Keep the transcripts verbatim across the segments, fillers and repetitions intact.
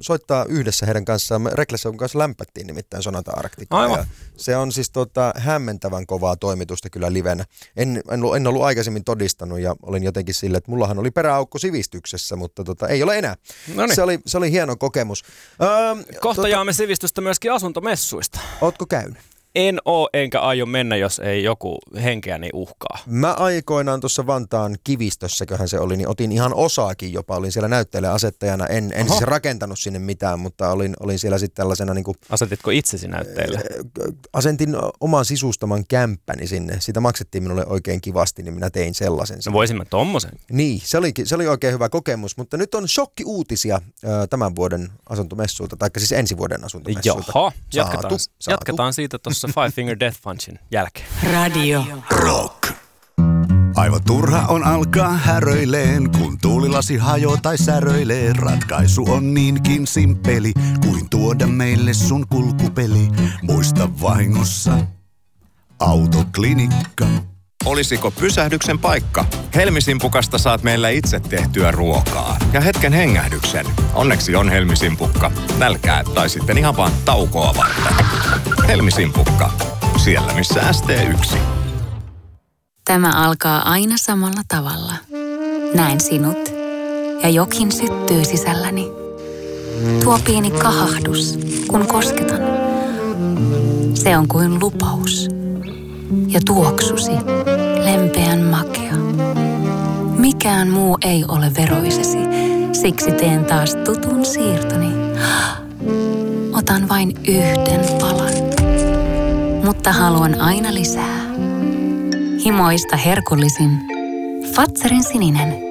soittaa yhdessä heidän kanssaan. Reklesson kanssa lämpättiin nimittäin Sonata Arcticaa. Aivan. Se on siis tota, hämmentävän kovaa toimitusta kyllä livenä. En, en, en ollut aikaisemmin todistanut ja olin jotenkin silleen, että mullahan oli peräaukko sivistyksessä, mutta tota, ei ole enää. Se oli, se oli hieno kokemus. Öö, Kohta tota, jaamme sivistystä myöskin asuntomessuista. Ootko käynyt? En oo enkä aio mennä, jos ei joku henkeäni uhkaa. Mä aikoinaan tuossa Vantaan Kivistössäköhän se oli, niin otin ihan osaakin jopa. Olin siellä näytteille asettajana. En, en siis rakentanut sinne mitään, mutta olin, olin siellä sitten tällaisena niin kuin... Asetitko itsesi näytteille? Asentin oman sisustaman kämppäni sinne. Sitä maksettiin minulle oikein kivasti, niin minä tein sellaisen. No voisimme tommosen. Niin, se oli, se oli oikein hyvä kokemus, mutta nyt on shokkiuutisia äh, tämän vuoden asuntomessuilta, tai siis ensi vuoden asuntomessuilta. Jaha, jatketaan, saatu, saatu. jatketaan siitä tuossa Five Finger Death Punchin jälkeen. Radio Rock. Aivan turha on alkaa häröileen, kun tuulilasi hajoo tai säröilee. Ratkaisu on niinkin simppeli, kuin tuoda meille sun kulkupeli. Muista vahingossa Autoklinikka. Olisiko pysähdyksen paikka? Helmisimpukasta saat meillä itse tehtyä ruokaa. Ja hetken hengähdyksen. Onneksi on Helmisimpukka. Nälkää tai sitten ihan vaan taukoa varten. Helmisimpukka. Siellä missä S T yksi. Tämä alkaa aina samalla tavalla. Näen sinut ja jokin syttyy sisälläni. Tuo pieni kahahdus, kun kosketan. Se on kuin lupaus. Ja tuoksusi, lempeän makea. Mikään muu ei ole veroisesi, siksi teen taas tutun siirtoni. Otan vain yhden palan, mutta haluan aina lisää. Himoista herkullisin, Fatserin sininen.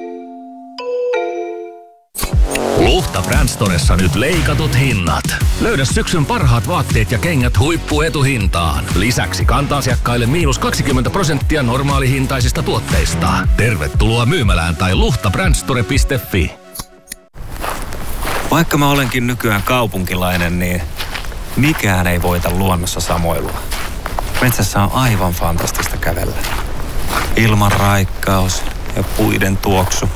Luhta Brandstoressa nyt leikatut hinnat. Löydä syksyn parhaat vaatteet ja kengät huippuetuhintaan. Lisäksi kanta-asiakkaille miinus kaksikymmentä prosenttia normaalihintaisista tuotteista. Tervetuloa myymälään tai luhta brandstore piste fi. Vaikka mä olenkin nykyään kaupunkilainen, niin mikään ei voita luonnossa samoilua. Metsässä on aivan fantastista kävellä. Ilman raikkaus ja puiden tuoksu.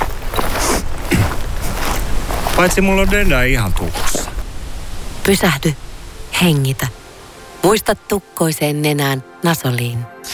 Paitsi mulla on denda ihan tukossa. Pysähdy, hengitä. Muista tukkoiseen nenään Nasoliin.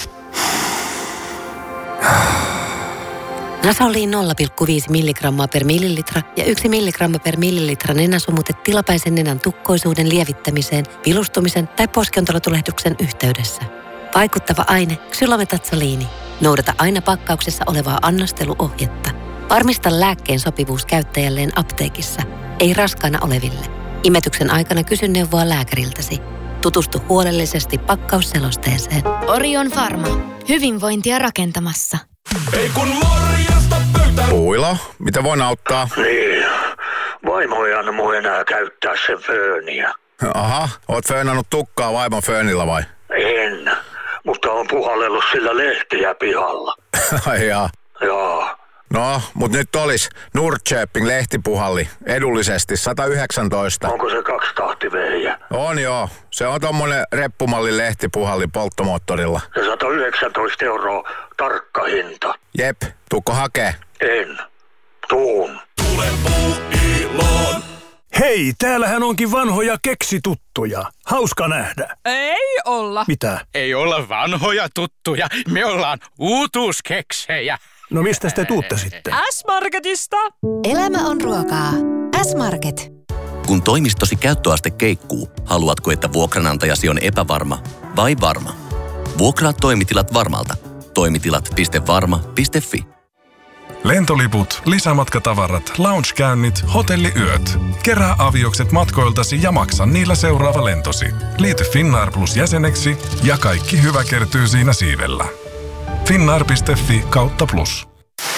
Nasoliin nolla pilkku viisi milligrammaa per millilitra ja yksi milligramma per millilitra nenäsumutet tilapäisen nenän tukkoisuuden lievittämiseen, vilustumisen tai poskiontelotulehduksen yhteydessä. Vaikuttava aine ksylometatsoliini. Noudata aina pakkauksessa olevaa annosteluohjetta. Varmista lääkkeen sopivuus käyttäjälleen apteekissa, ei raskaana oleville. Imetyksen aikana kysy neuvoa lääkäriltäsi. Tutustu huolellisesti pakkausselosteeseen. Orion Pharma. Hyvinvointia rakentamassa. Ei kun morjesta pöytään. Puilo, mitä voin auttaa? Niin, vaimo ei anna mun enää käyttää sen fööniä. Aha, oot föönannut tukkaa vaimon föönillä vai? En, mutta on puhallellut sillä lehtiä pihalla. Ai jaa. Jaa. No, mut nyt olis Nordköping lehtipuhalli edullisesti sata yhdeksäntoista. Onko se kaksitahtivehjä? On joo. Se on tommonen reppumallin lehtipuhalli polttomoottorilla. Ja sata yhdeksäntoista euroa tarkka hinta. Jep, tuukko hakee? En. Tuun. Tule Puuiloon. Hei, täällähän onkin vanhoja keksituttuja. Hauska nähdä. Ei olla. Mitä? Ei olla vanhoja tuttuja. Me ollaan uutuuskeksejä. No mistä te tuutte sitten? S-Marketista. Elämä on ruokaa. S-Market. Kun toimistosi käyttöaste keikkuu, haluatko, että vuokranantajasi on epävarma vai varma? Vuokraa toimitilat varmalta. toimitilat piste varma piste fi. Lentoliput, lisämatkatavarat, loungekäynnit, hotelliyöt. Kerää aviokset matkoiltasi ja maksa niillä seuraava lentosi. Liity Finnair Plus jäseneksi ja kaikki hyvä kertyy siinä siivellä. Finnair piste fi kautta plus.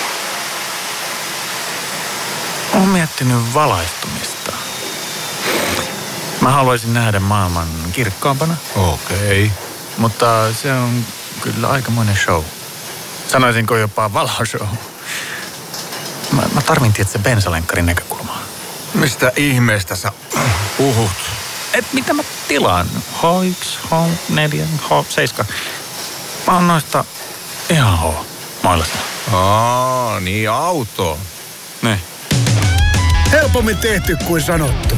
Olen miettinyt valaistumista. Mä haluaisin nähdä maailman kirkkaampana. Okei. Okay. Mutta se on kyllä aikamoinen show. Sanoisinko jopa valoshow. Mä, mä tarvin tietysti bensalenkkarin näkökulmaa. Mistä ihmeestä sä puhut? Et mitä mä tilaan? H yksi, H neljä, H seitsemän. Mä oon noista ihan H. Mailasta. Aa, niin auto. Ne. Helpommin tehty kuin sanottu.